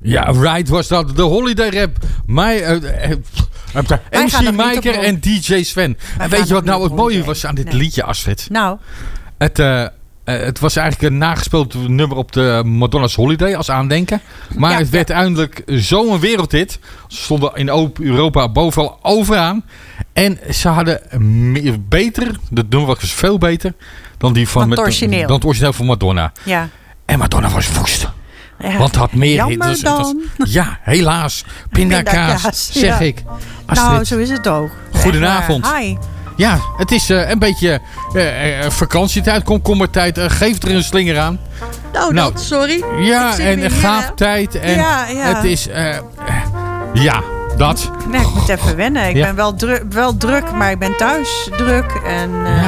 Ja, Right was dat. De Holiday Rap. MC Meijer en DJ Sven. En weet je wat nou het mooie was aan dit liedje, Astrid? Nou. Het was eigenlijk een nagespeeld nummer op de Madonna's Holiday als aandenken. Maar het werd uiteindelijk zo'n wereldhit. Ze stonden in Europa overaan. En ze hadden beter, de nummer was veel beter dan die van het origineel. Dan het origineel van Madonna. Ja. En Madonna was woest. Ja. Want het had meer hits. Ja, helaas. Pindakaas, zeg ik. Astrid. Nou, zo is het ook. Goedenavond. Hi. Ja, het is een beetje vakantietijd, komkommertijd. Geef er een slinger aan. Nou, sorry. Ja, en gaaftijd. En het is... dat. Nee, ik moet even wennen. Ik ben wel druk, maar ik ben thuis druk. En,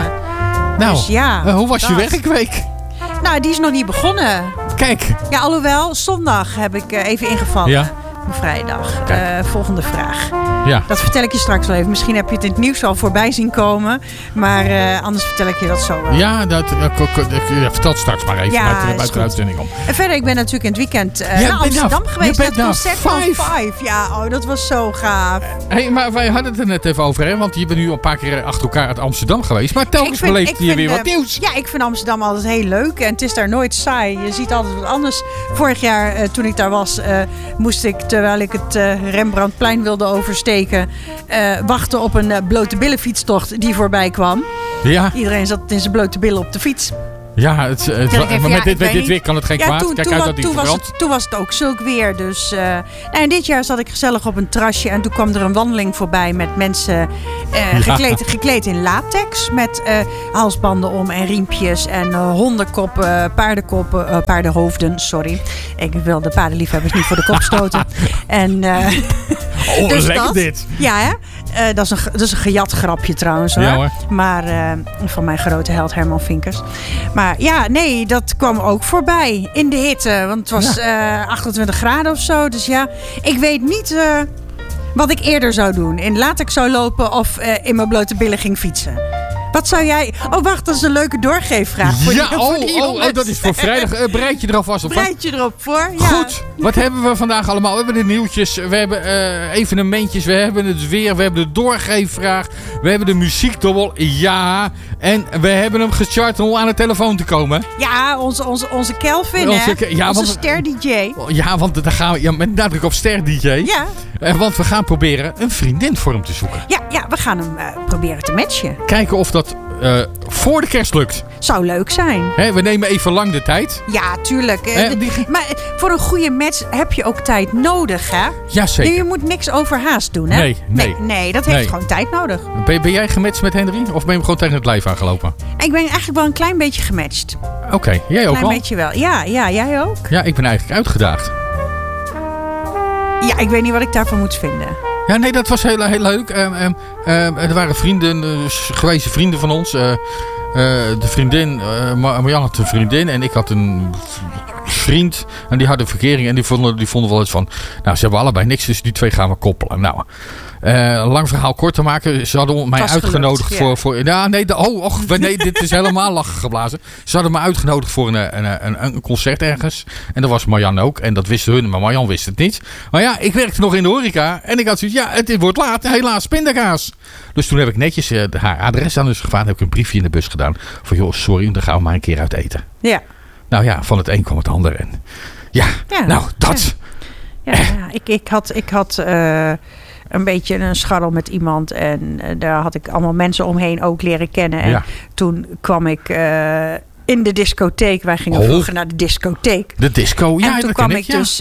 dus hoe was je werkweek? Nou, die is nog niet begonnen. Kijk. Ja, alhoewel, zondag heb ik even ingevallen. Ja. Vrijdag. Volgende vraag. Ja. Dat vertel ik je straks wel even. Misschien heb je het in het nieuws al voorbij zien komen. Maar anders vertel ik je dat zo wel. Ja, vertel het straks maar even. Ja, buiten de uitzending om. En verder, ik ben natuurlijk in het weekend naar Amsterdam geweest. Je bent naar het concert van Five. Ja, dat was zo gaaf. Hey, maar wij hadden het er net even over, hè? Want je bent nu al een paar keer achter elkaar uit Amsterdam geweest. Maar telkens beleefd je weer wat nieuws. Ja, ik vind Amsterdam altijd heel leuk. En het is daar nooit saai. Je ziet altijd wat anders. Vorig jaar, toen ik daar was, moest ik, terwijl ik het Rembrandtplein wilde oversteken, wachten op een blote billenfietstocht die voorbij kwam. Ja. Iedereen zat in zijn blote billen op de fiets. Ja, maar met dit weer kan het geen kwaad. Kijk uit dat die verbrandt. Toen was het ook zulk weer. Dus, en dit jaar zat ik gezellig op een terrasje. En toen kwam er een wandeling voorbij met mensen gekleed in latex. Met halsbanden om en riempjes. En hondenkoppen, paardenhoofden. Sorry. Ik wil de paardenliefhebbers niet voor de kop stoten. En, dus lekker dit. Ja, hè? Dat is een gejat grapje trouwens. Hoor. Ja, hoor. Maar van mijn grote held Herman Vinkers. Maar ja, nee, dat kwam ook voorbij in de hitte. Want het was 28 graden of zo. Dus ja, ik weet niet wat ik eerder zou doen. In latex zou lopen of in mijn blote billen ging fietsen. Wat zou jij... Oh, wacht, dat is een leuke doorgeefvraag. Dat is voor vrijdag. Bereid je erop vast op. Bereid je erop voor, ja. Goed, wat hebben we vandaag allemaal? We hebben de nieuwtjes, we hebben evenementjes, we hebben het weer, we hebben de doorgeefvraag, we hebben de muziekdobbel, ja. En we hebben hem gecharterd om aan de telefoon te komen. Ja, onze Kelvin, onze ster-dj. Ja, want daar gaan we met nadruk op ster-dj. Ja. Want we gaan proberen een vriendin voor hem te zoeken. Ja, we gaan hem proberen te matchen. Kijken of dat voor de kerst lukt. Zou leuk zijn. We nemen even lang de tijd. Ja, tuurlijk. Maar voor een goede match heb je ook tijd nodig, hè? Ja, zeker. Je moet niks overhaast doen, hè? Nee, dat heeft gewoon tijd nodig. Ben jij gematcht met Henry? Of ben je hem gewoon tegen het lijf aangelopen? Ik ben eigenlijk wel een klein beetje gematcht. Oké, jij ook al? Een klein beetje wel. Ja, jij ook? Ja, ik ben eigenlijk uitgedaagd. Ja, ik weet niet wat ik daarvan moet vinden. Ja, nee, dat was heel leuk. Er waren gewezen vrienden van ons. De vriendin, Marjan had een vriendin en ik had een vriend. En die hadden verkering en die vonden wel eens van... Nou, ze hebben allebei niks, dus die twee gaan we koppelen. Nou, lang verhaal kort te maken. Ze hadden mij uitgenodigd voor... Ja, nee, dit is helemaal lachen geblazen. Ze hadden me uitgenodigd voor een concert ergens. En dat was Marjan ook. En dat wisten hun, maar Marjan wist het niet. Maar ja, ik werkte nog in de horeca. En ik had zoiets, het wordt laat. Helaas, pindakaas. Dus toen heb ik netjes haar adres aan dus gevraagd. Heb ik een briefje in de bus gedaan. Van joh, sorry, dan gaan we maar een keer uit eten. Ja. Nou ja, van het een kwam het ander. En dat. Ja, ik had een beetje een scharrel met iemand. En daar had ik allemaal mensen omheen ook leren kennen. En toen kwam ik in de discotheek. Wij gingen vroeger naar de discotheek. De disco, ja. En toen kwam ik dus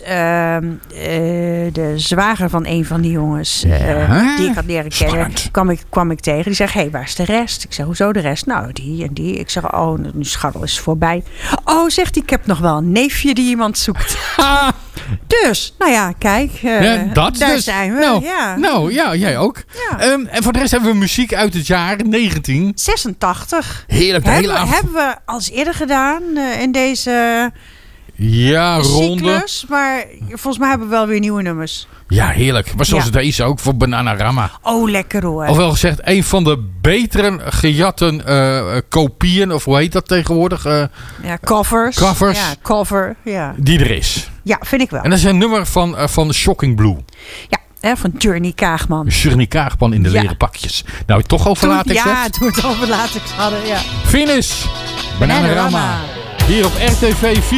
de zwager van een van die jongens die ik had leren kennen, kwam ik tegen. Die zegt, hey, waar is de rest? Ik zeg, hoezo de rest? Nou, die en die. Ik zeg, nu scharrel is voorbij. Oh, zegt hij, ik heb nog wel een neefje die iemand zoekt. Dus, nou ja, kijk. Daar zijn we. Nou, jij ook. Ja. En voor de rest hebben we muziek uit het jaar 1986. Heerlijk, de hele avond. Hebben we als eerder gedaan in deze Ja, ronde. cyclus. Maar volgens mij hebben we wel weer nieuwe nummers. Ja, heerlijk. Maar zoals deze ook voor Bananarama. Oh, lekker hoor. Of wel gezegd, een van de betere gejatten kopieën, of hoe heet dat tegenwoordig? Ja, covers. Covers. Ja, cover. Ja. Die er is. Ja, vind ik wel. En dat is een nummer van Shocking Blue. Ja, van Journey Kaagman. Journey Kaagman in de leren pakjes. Nou, toch over latex. Ja, toen we het over latex hadden, ja. Finish. Bananarama. Hier op RTV 4.